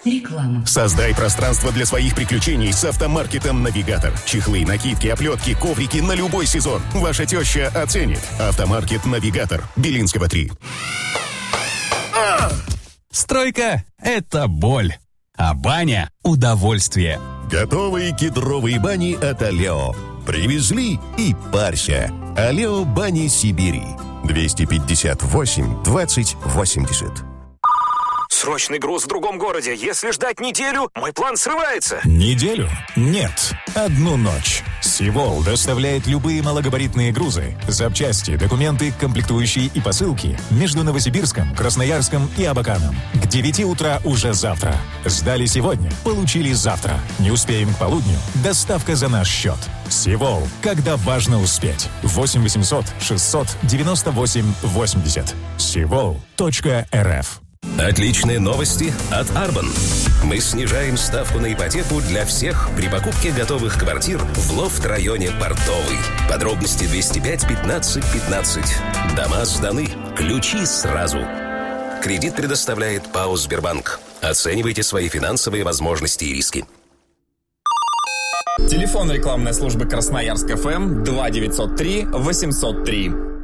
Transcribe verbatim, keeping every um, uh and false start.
Реклама. Создай пространство для своих приключений с автомаркетом «Навигатор». Чехлы, накидки, оплетки, коврики на любой сезон. Ваша теща оценит. Автомаркет «Навигатор». Белинского, три. Стройка – это боль, а баня – удовольствие. Готовые кедровые бани от Алео. Привезли и парься. Алео бани Сибири. двести пятьдесят восемь двадцать восемьдесят. Срочный груз в другом городе. Если ждать неделю, мой план срывается. Неделю? Нет. Одну ночь. Сивол доставляет любые малогабаритные грузы, запчасти, документы, комплектующие и посылки между Новосибирском, Красноярском и Абаканом. К девяти утра уже завтра. Сдали сегодня, получили завтра. Не успеем к полудню. Доставка за наш счет. Сивол. Когда важно успеть. восемь восемьсот шестьсот девяносто восемь восемьдесят. сивол точка эр эф. Отличные новости от Urban. Мы снижаем ставку на ипотеку для всех при покупке готовых квартир в лофт-районе Портовый. Подробности двести пять пятнадцать пятнадцать. Дома сданы. Ключи сразу. Кредит предоставляет ПАО «Сбербанк». Оценивайте свои финансовые возможности и риски. Телефон рекламной службы Красноярск ФМ два девятьсот три восемьсот три.